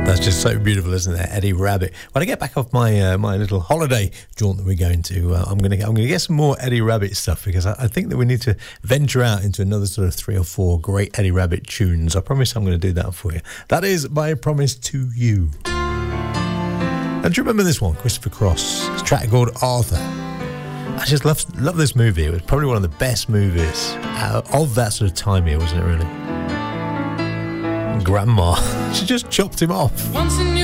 That's just so beautiful, isn't it? Eddie Rabbitt. When I get back off my my little holiday jaunt that we're going to, I'm gonna get some more Eddie Rabbitt stuff, because I think that we need to venture out into another sort of 3 or 4 great Eddie Rabbitt tunes. I promise I'm going to do that for you. That is my promise to you. And do you remember this one, Christopher Cross? It's a track called Arthur. I just love this movie. It was probably one of the best movies of that sort of time here, wasn't it? Really. Grandma, she just chopped him off. Once in